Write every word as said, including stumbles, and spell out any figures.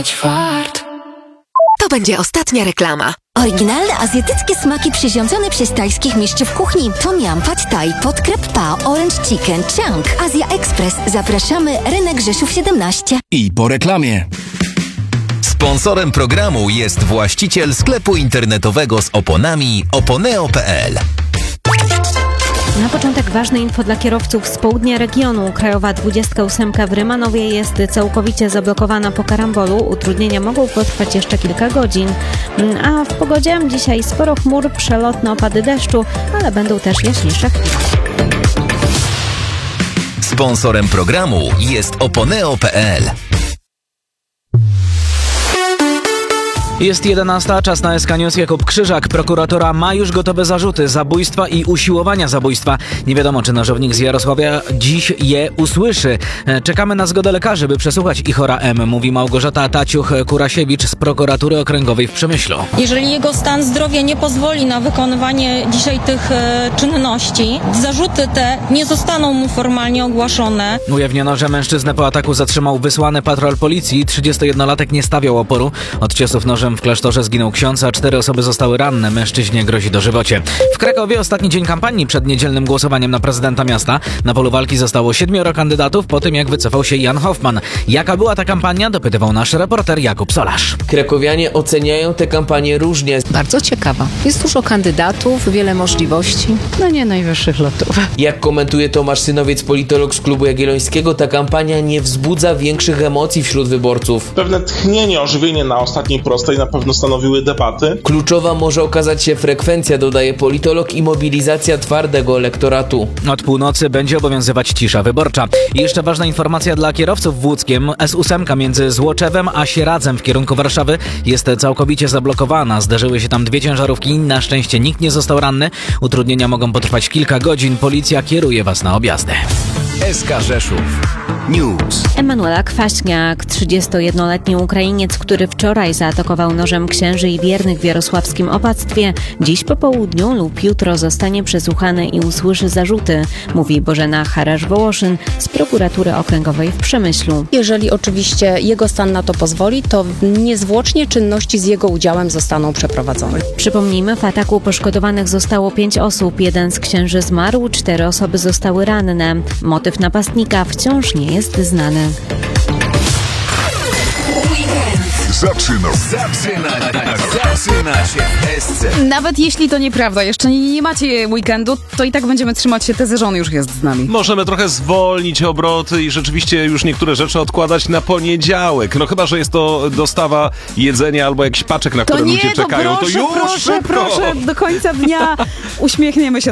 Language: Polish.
To będzie ostatnia reklama. Oryginalne azjatyckie smaki przyrządzone przez tajskich mistrzów kuchni. Tom Yum, Pad Thai, Pod Krep Pao, Orange Chicken, Chang. Azja Express. Zapraszamy, rynek Rzeszów siedemnaście. I po reklamie. Sponsorem programu jest właściciel sklepu internetowego z oponami oponeo kropka pe el. Na początek ważne info dla kierowców z południa regionu. Krajowa dwudziestka ósemka w Rymanowie jest całkowicie zablokowana po karambolu. Utrudnienia mogą potrwać jeszcze kilka godzin. A w pogodzie dzisiaj sporo chmur, przelotne opady deszczu, ale będą też jaśniejsze chwile. Sponsorem programu jest oponeo kropka pe el. Jest jedenasta, czas na S K News. Jakub Krzyżak. Prokuratura ma już gotowe zarzuty zabójstwa i usiłowania zabójstwa. Nie wiadomo, czy nożownik z Jarosławia dziś je usłyszy. Czekamy na zgodę lekarzy, by przesłuchać Ichora M., mówi Małgorzata Taciuch-Kurasiewicz z prokuratury okręgowej w Przemyślu. Jeżeli jego stan zdrowia nie pozwoli na wykonywanie dzisiaj tych e, czynności, zarzuty te nie zostaną mu formalnie ogłaszone. Ujawniono, że mężczyznę po ataku zatrzymał wysłany patrol policji. trzydziestojednolatek nie stawiał oporu. Od ciosów nożem w klasztorze zginął ksiądz, a cztery osoby zostały ranne. Mężczyźnie grozi dożywocie. W Krakowie ostatni dzień kampanii przed niedzielnym głosowaniem na prezydenta miasta. Na polu walki zostało siedmioro kandydatów po tym, jak wycofał się Jan Hoffman. Jaka była ta kampania? Dopytywał nasz reporter Jakub Solarz. Krakowianie oceniają tę kampanię różnie. Bardzo ciekawa. Jest dużo kandydatów, wiele możliwości. No nie najwyższych lotów. Jak komentuje Tomasz Synowiec, politolog z Klubu Jagiellońskiego, ta kampania nie wzbudza większych emocji wśród wyborców. Pewne tchnienie, ożywienie na ostatniej prostej na pewno stanowiły debaty. Kluczowa może okazać się frekwencja, dodaje politolog, i mobilizacja twardego elektoratu. Od północy będzie obowiązywać cisza wyborcza. I jeszcze ważna informacja dla kierowców w Łódzkiem. S osiem między Złoczewem a Sieradzem w kierunku Warszawy jest całkowicie zablokowana. Zdarzyły się tam dwie ciężarówki. Na szczęście nikt nie został ranny. Utrudnienia mogą potrwać kilka godzin. Policja kieruje was na objazdy. S K Rzeszów News. Emanuela Kwaśniak, trzydziestojednoletni Ukrainiec, który wczoraj zaatakował nożem księży i wiernych w jarosławskim opactwie, dziś po południu lub jutro zostanie przesłuchany i usłyszy zarzuty, mówi Bożena Harasz-Wołoszyn z prokuratury okręgowej w Przemyślu. Jeżeli oczywiście jego stan na to pozwoli, to niezwłocznie czynności z jego udziałem zostaną przeprowadzone. Przypomnijmy, w ataku poszkodowanych zostało pięć osób. Jeden z księży zmarł, cztery osoby zostały ranne. Motyw napastnika wciąż nie jest znany. Zaczyna. Zaczyna. Zaczyna się S C. Nawet jeśli to nieprawda, jeszcze nie, nie macie weekendu, to i tak będziemy trzymać się tezy, że on już jest z nami. Możemy trochę zwolnić obroty i rzeczywiście już niektóre rzeczy odkładać na poniedziałek. No chyba, że jest to dostawa jedzenia albo jakiś paczek, na to które nie, ludzie to czekają. proszę, To już proszę, szybko. proszę, do końca dnia uśmiechniemy się